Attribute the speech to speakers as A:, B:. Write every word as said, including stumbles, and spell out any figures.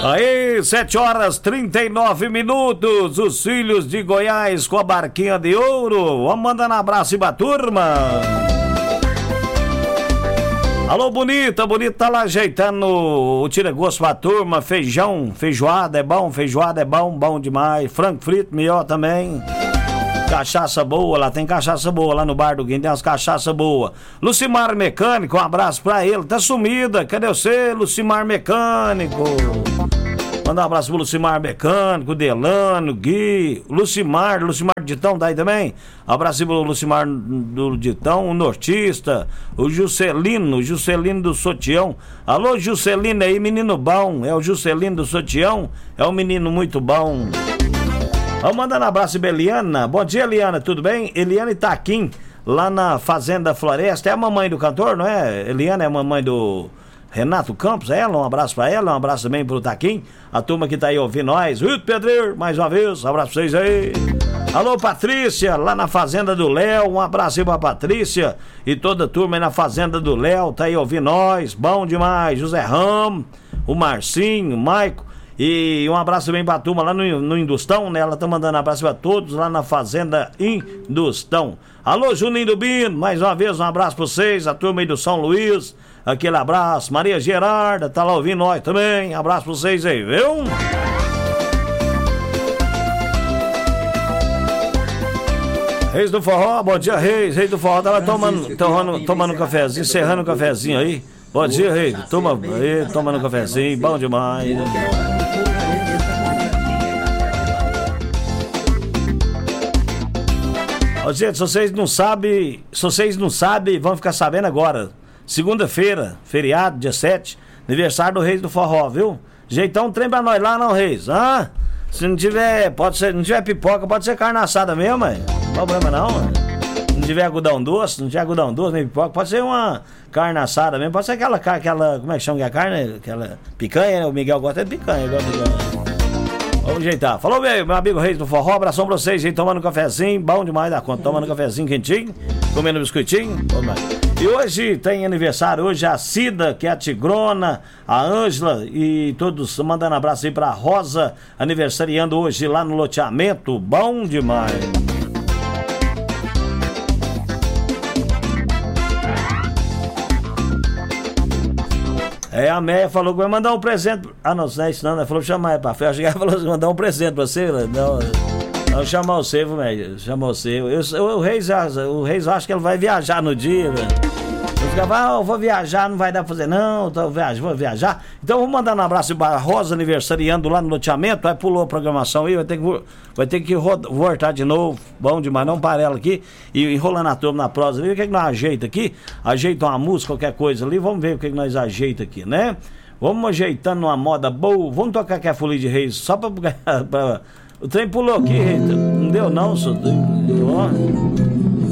A: Aí, sete horas trinta e nove minutos, os filhos de Goiás com a barquinha de ouro. Vamos mandando abraço pra turma. Alô, bonita, bonita, tá lá ajeitando o tira-gosto pra turma, feijão, feijoada é bom, feijoada é bom, bom demais, frango frito, melhor também. Cachaça boa, lá tem cachaça boa, lá no bar do Guinho tem umas cachaça boa. Lucimar Mecânico, um abraço pra ele, tá sumida, cadê você, Lucimar Mecânico? Manda um abraço pro Lucimar Mecânico, Delano, Gui, Lucimar, Lucimar Ditão, daí também? Abraço pro Lucimar do Ditão, o Nortista, o Juscelino, o Juscelino do Sotião. Alô, Juscelino aí, menino bom, é o Juscelino do Sotião, é um menino muito bom. Vamos mandando um abraço pra Eliana. Bom dia, Eliana, tudo bem? Eliana Itaquim, lá na Fazenda Floresta. É a mamãe do cantor, não é? Eliana é a mamãe do Renato Campos, é ela? Um abraço pra ela, um abraço também pro Itaquim. A turma que tá aí ouvindo nós. Rito Pedreiro, mais uma vez, um abraço pra vocês aí. Alô, Patrícia, lá na Fazenda do Léo. Um abraço aí pra Patrícia e toda a turma aí na Fazenda do Léo. Tá aí ouvindo nós. Bom demais. José Ramos, o Marcinho, o Maico. E um abraço também pra turma lá no, no Industão, né? Ela tá mandando um abraço pra todos lá na Fazenda Industão. Alô, Juninho do Bino, mais uma vez um abraço pra vocês, a turma aí do São Luís, aquele abraço. Maria Gerarda, tá lá ouvindo nós também, abraço pra vocês aí, viu? Reis do Forró, bom dia, Reis, Reis do Forró, tá lá tomando, tomando, tomando um cafezinho, encerrando um cafezinho aí. Bom dia, Reis, toma aí, tomando um cafezinho, bom demais. Ó, gente, se vocês não sabem, se vocês não sabem, vão ficar sabendo agora. Segunda-feira, feriado, dia sete, aniversário do Reis do Forró, viu? Jeitão, trem pra nós lá, não, Reis? Ah, se não tiver, pode ser, não tiver pipoca, pode ser carne assada mesmo, mãe. Não problema não, mãe. Se não tiver algodão doce, não tiver algodão doce, nem pipoca, pode ser uma carne assada mesmo, pode ser aquela, aquela, como é que chama que é a carne? Aquela picanha, né? O Miguel gosta de picanha, gosta de picanha. Vamos ajeitar. Falou, meu, meu amigo Reis do Forró, abração pra vocês aí, tomando um cafezinho, bom demais da conta, tomando um cafezinho quentinho, comendo um biscoitinho, vamos lá. E hoje tem aniversário, hoje a Cida, que é a Tigrona, a Ângela e todos mandando abraço aí pra Rosa, aniversariando hoje lá no loteamento, bom demais. É, a Meia falou que vai mandar um presente. Ah, não, não é isso não, né? Falou pra chamar pra frente. Eu falou que vai mandar um presente pra você. Não, não chamar você, Meia. Chamar você. Eu, eu, o Reis, o Reis acha que ele vai viajar no dia, velho. Eu ficava, ah, eu vou viajar, não vai dar pra fazer, não, então eu viajo, vou viajar. Então vou mandar um abraço pra Rosa, aniversariando lá no loteamento. Aí pulou a programação aí, vai ter que, vai ter que voltar de novo. Bom demais, não para ela aqui. E enrolando a turma na prosa ali, o que é que nós ajeita aqui? Ajeita uma música, qualquer coisa ali, vamos ver o que é que nós ajeita aqui, né? Vamos ajeitando uma moda boa, vamos tocar aqui a Folia de Reis, só pra... pra... O trem pulou aqui, não deu não, senhor.